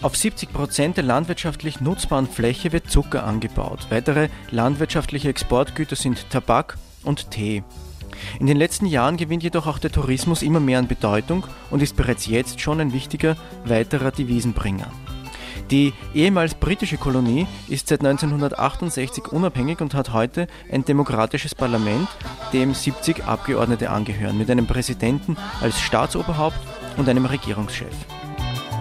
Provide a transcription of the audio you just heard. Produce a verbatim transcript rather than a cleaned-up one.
Auf siebzig Prozent der landwirtschaftlich nutzbaren Fläche wird Zucker angebaut. Weitere landwirtschaftliche Exportgüter sind Tabak und Tee. In den letzten Jahren gewinnt jedoch auch der Tourismus immer mehr an Bedeutung und ist bereits jetzt schon ein wichtiger weiterer Devisenbringer. Die ehemals britische Kolonie ist seit neunzehnhundertachtundsechzig unabhängig und hat heute ein demokratisches Parlament, dem siebzig Abgeordnete angehören, mit einem Präsidenten als Staatsoberhaupt und einem Regierungschef.